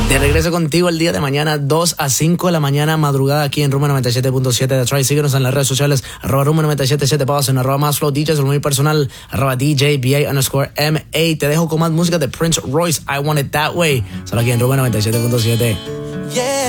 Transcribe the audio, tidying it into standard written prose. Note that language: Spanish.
De regreso contigo el día de mañana, 2 a 5 de la mañana, madrugada aquí en Rumba 97.7. That's right. Síguenos en las redes sociales, @Rumba 977, en @MásFlow DJs, el muy personal, @DJBA_MA. Te dejo con más música de Prince Royce, I Want It That Way. Solo aquí en Rumba 97.7. Yeah.